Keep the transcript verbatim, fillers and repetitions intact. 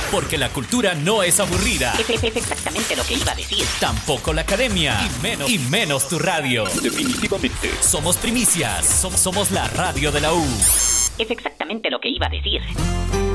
Porque la cultura no es aburrida. Es, es, es exactamente lo que iba a decir. Tampoco la academia. Y menos, y menos tu radio. Definitivamente. Somos primicias. Som- somos la radio de la U. Es exactamente lo que iba a decir.